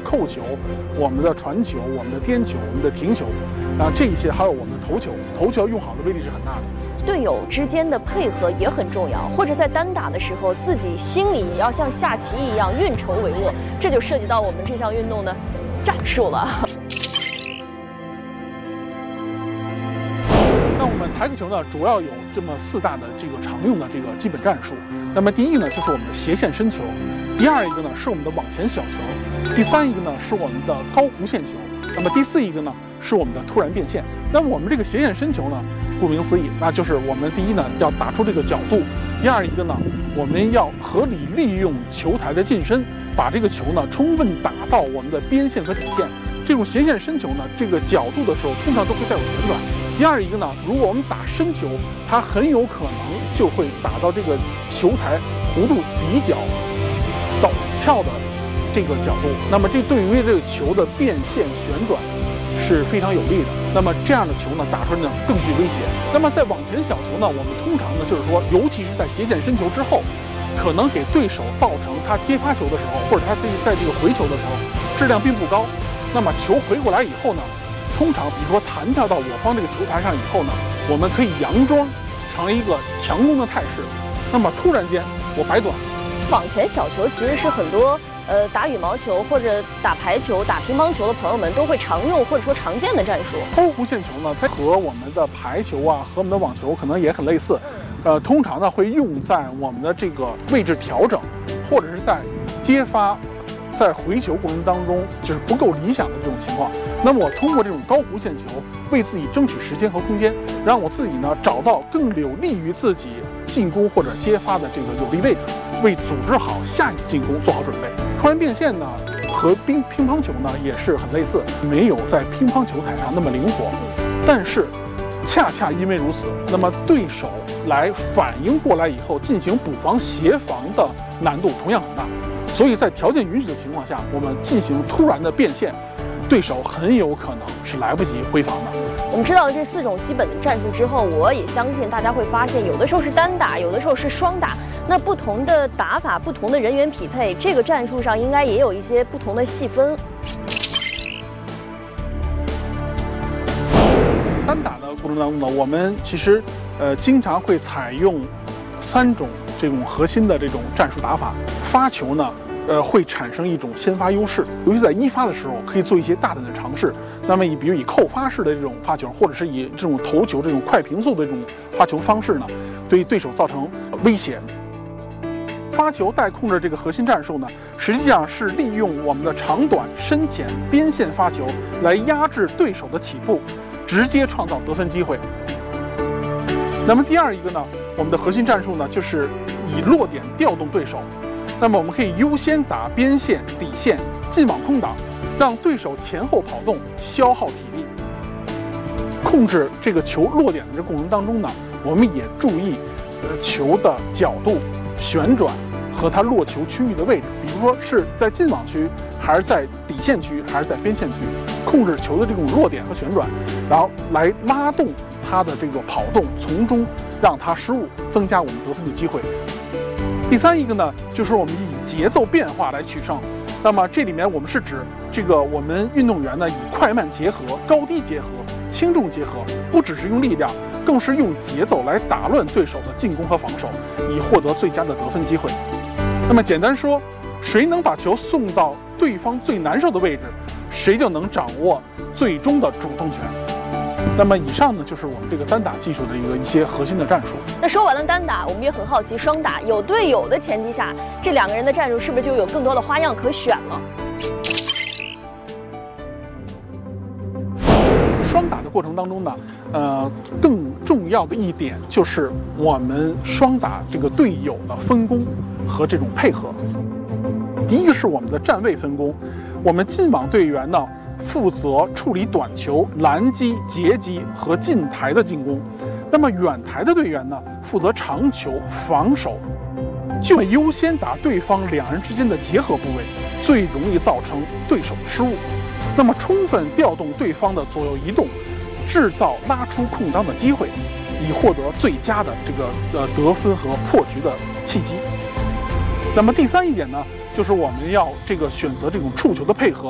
扣球、我们的传球、我们的颠球、我们的停球，这一些还有我们的头球，头球用好的威力是很大的。 队友之间的配合也很重要，或者在单打的时候，自己心里也要像下棋一样运筹帷幄，这就涉及到我们这项运动的战术了。 那我们台球呢，主要有这么4大的这个常用的这个基本战术。那么第一个呢，就是我们的斜线深球；第二一个呢，是我们的网前小球；第三一个呢，是我们的高弧线球；那么第四一个呢，是我们的突然变线。那么我们这个斜线深球呢，顾名思义，那就是我们第一呢要打出这个角度，第二一个呢，我们要合理利用球台的近身，把这个球呢充分打到我们的边线和底线。这种斜线深球呢，这个角度的时候通常都会带有旋转。第二一个呢，如果我们打深球，它很有可能就会打到这个球台弧度比较陡峭的这个角度，那么这对于这个球的变线旋转是非常有利的。那么这样的球呢，打出来呢更具威胁。那么在网前小球呢，我们通常呢就是说，尤其是在斜线深球之后，可能给对手造成他接发球的时候，或者他在这个回球的时候质量并不高。那么球回过来以后呢，通常比如说弹跳到我方这个球台上以后呢，我们可以佯装成一个强攻的态势。那么突然间我摆短。 网前小球其实是很多打羽毛球或者打排球、打乒乓球的朋友们都会常用或者说常见的战术。 高弧线球呢，在和我们的排球啊和我们的网球可能也很类似。通常呢会用在我们的这个位置调整，或者是在接发。在回球过程当中，就是不够理想的这种情况，那么我通过这种高弧线球，为自己争取时间和空间，让我自己呢找到更有利于自己进攻或者接发的这个有利位置，为组织好下一次进攻做好准备。突然变线呢，和乒乓球呢也是很类似，没有在乒乓球台上那么灵活，但是恰恰因为如此，那么对手来反应过来以后进行补防协防的难度同样很大。所以在条件允许的情况下，我们进行突然的变线，对手很有可能是来不及回防的。 我们知道了这4种基本的战术之后，我也相信大家会发现，有的时候是单打，有的时候是双打。那不同的打法、不同的人员匹配，这个战术上应该也有一些不同的细分。 单打的过程当中呢，我们其实经常会采用3种这种核心的这种战术打法。发球呢，会产生一种先发优势，尤其在一发的时候，可以做一些大胆的尝试。那么比如以扣发式的这种发球，或者是以这种头球这种快平速的这种发球方式呢，对对手造成威胁。发球带控制这个核心战术呢，实际上是利用我们的长短、深浅、边线发球来压制对手的起步，直接创造得分机会。那么第二一个呢，我们的核心战术呢，就是以落点调动对手。那么我们可以优先打边线、底线、近网空档，让对手前后跑动，消耗体力。控制这个球落点的这个过程当中呢，我们也注意球的角度、旋转和它落球区域的位置，比如说是在近网区，还是在底线区，还是在边线区，控制球的这种落点和旋转，然后来拉动它的这个跑动，从中让它失误，增加我们得分的机会。第三一个呢，就是我们以节奏变化来取胜。那么这里面我们是指这个我们运动员呢以快慢结合、高低结合、轻重结合，不只是用力量，更是用节奏来打乱对手的进攻和防守，以获得最佳的得分机会。那么简单说，谁能把球送到对方最难受的位置，谁就能掌握最终的主动权。那么以上呢，就是我们这个单打技术的一些核心的战术。 那说完了单打，我们也很好奇，双打有队友的前提下，这2个人的战术是不是就有更多的花样可选了？ 双打的过程当中呢，更重要的一点就是我们双打这个队友的分工和这种配合。第一个是我们的站位分工，我们近网队员呢负责处理短球、拦击、截击和近台的进攻，那么远台的队员呢负责长球、防守，就优先打对方2人之间的结合部位，最容易造成对手的失误。那么充分调动对方的左右移动，制造拉出空当的机会，以获得最佳的这个得分和破局的契机。那么第三一点呢，就是我们要选择这种触球的配合。